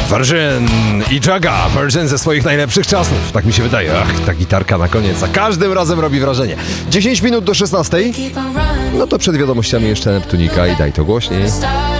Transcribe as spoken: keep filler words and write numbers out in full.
Virgin i Jaga. Virgin ze swoich najlepszych czasów. Tak mi się wydaje. Ach, ta gitarka na koniec. A każdym razem robi wrażenie. dziesięć minut do szesnastej. No to przed wiadomościami jeszcze Neptunika i daj to głośniej.